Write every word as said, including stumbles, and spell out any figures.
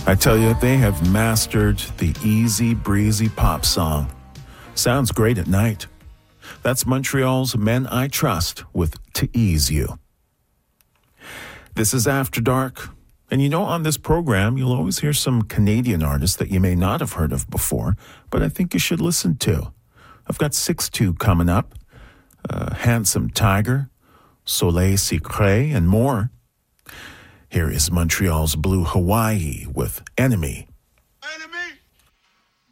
I tell you, they have mastered the easy breezy pop song. Sounds great at night. That's Montreal's Men I Trust with To Ease You. This is After Dark. And you know, on this program, you'll always hear some Canadian artists that you may not have heard of before, but I think you should listen to. I've got six two coming up, uh, Handsome Tiger, Soleil Secret, and more. Here is Montreal's Blue Hawaii with Enemy. Enemy!